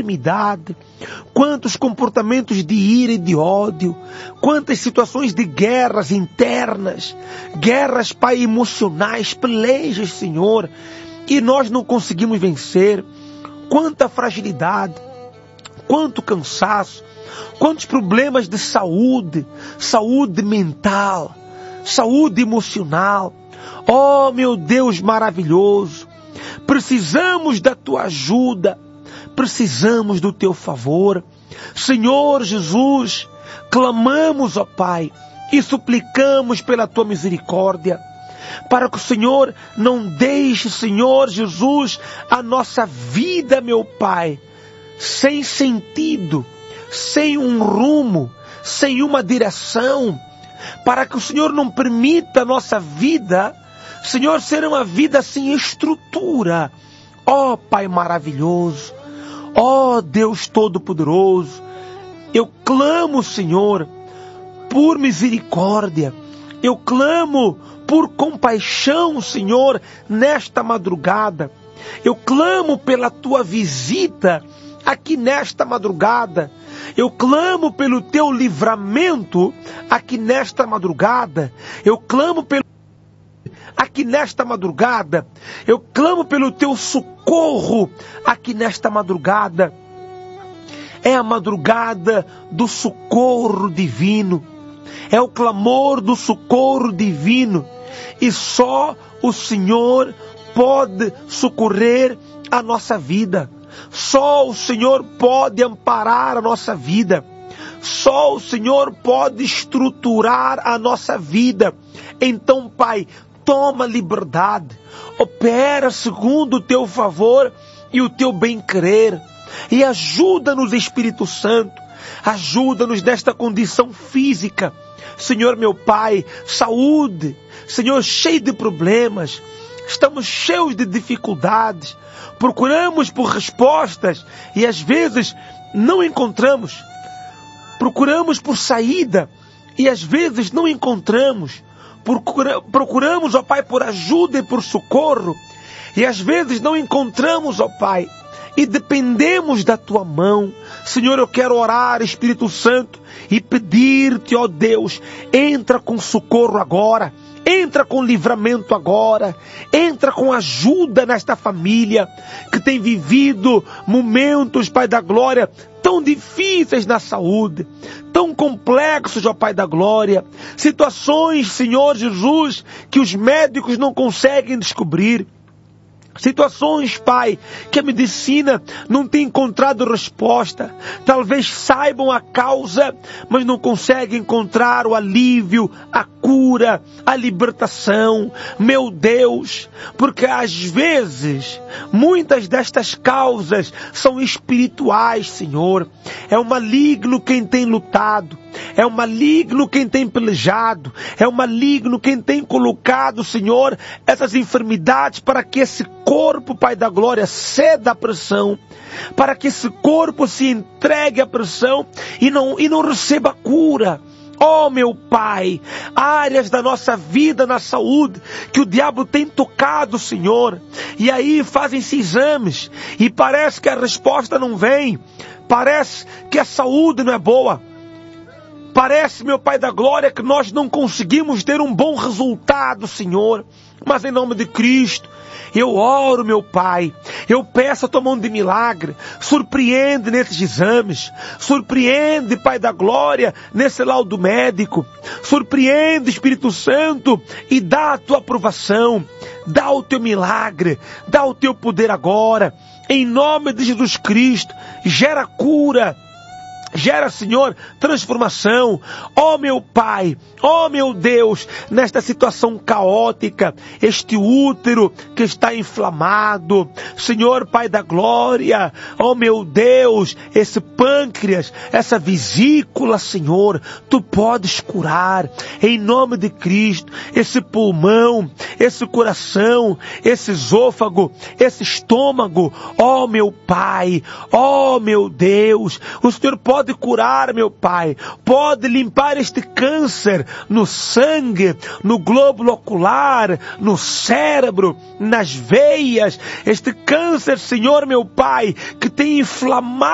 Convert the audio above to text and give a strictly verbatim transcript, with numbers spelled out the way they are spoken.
enfermidade, quantos comportamentos de ira e de ódio, quantas situações de guerras internas, guerras, Pai, emocionais, pelejas, Senhor, e nós não conseguimos vencer. Quanta fragilidade, quanto cansaço, quantos problemas de saúde, saúde mental, saúde emocional. Oh, meu Deus maravilhoso, precisamos da Tua ajuda, precisamos do Teu favor. Senhor Jesus, clamamos, ó Pai, e suplicamos pela Tua misericórdia, para que o Senhor não deixe, Senhor Jesus, a nossa vida, meu Pai, sem sentido, sem um rumo, sem uma direção, para que o Senhor não permita a nossa vida, Senhor, ser uma vida sem estrutura. Ó Pai maravilhoso, ó Deus Todo-Poderoso, eu clamo, Senhor, por misericórdia, eu clamo por compaixão, Senhor, nesta madrugada. Eu clamo pela Tua visita aqui nesta madrugada. Eu clamo pelo Teu livramento aqui nesta madrugada. Eu clamo pelo aqui nesta madrugada. Eu clamo pelo Teu socorro aqui nesta madrugada. É a madrugada do socorro divino. É o clamor do socorro divino. E só o Senhor pode socorrer a nossa vida. Só o Senhor pode amparar a nossa vida. Só o Senhor pode estruturar a nossa vida. Então, Pai, toma liberdade. Opera segundo o Teu favor e o Teu bem-querer. E ajuda-nos, Espírito Santo. Ajuda-nos nesta condição física. Senhor, meu Pai, saúde. Senhor, cheio de problemas. Estamos cheios de dificuldades. Procuramos por respostas e às vezes não encontramos. Procuramos por saída e às vezes não encontramos. Procura, procuramos, ó Pai, por ajuda e por socorro e às vezes não encontramos, ó Pai. E dependemos da Tua mão. Senhor, eu quero orar, Espírito Santo, e pedir-te, ó Deus, entra com socorro agora. Entra com livramento agora. Entra com ajuda nesta família que tem vivido momentos, Pai da glória, tão difíceis na saúde, tão complexos, ó Pai da glória. Situações, Senhor Jesus, que os médicos não conseguem descobrir. Situações, Pai, que a medicina não tem encontrado resposta. Talvez saibam a causa, mas não conseguem encontrar o alívio, a cura, a libertação. Meu Deus, porque às vezes, muitas destas causas são espirituais, Senhor. É o maligno quem tem lutado. É o maligno quem tem pelejado. É o maligno quem tem colocado, Senhor, essas enfermidades para que esse corpo, Pai da glória, ceda à pressão. Para que esse corpo se entregue à pressão e não, e não receba cura. Oh, meu Pai, áreas da nossa vida na saúde que o diabo tem tocado, Senhor. E aí fazem-se exames e parece que a resposta não vem. Parece que a saúde não é boa. Parece, meu Pai da glória, que nós não conseguimos ter um bom resultado, Senhor. Mas em nome de Cristo, eu oro, meu Pai. Eu peço a Tua mão de milagre. Surpreende nesses exames. Surpreende, Pai da glória, nesse laudo médico. Surpreende, Espírito Santo, e dá a Tua aprovação. Dá o Teu milagre. Dá o Teu poder agora. Em nome de Jesus Cristo, gera cura. Gera, Senhor, transformação. Ó meu Pai, ó meu Deus, nesta situação caótica, este útero que está inflamado, Senhor Pai da glória, ó meu Deus, esse pâncreas, essa vesícula, Senhor, Tu podes curar, em nome de Cristo, esse pulmão, esse coração, esse esôfago, esse estômago, ó meu Pai, ó meu Deus, o Senhor pode curar, meu Pai, pode limpar este câncer no sangue, no glóbulo ocular, no cérebro, nas veias, este câncer, Senhor, meu Pai, que tem inflamado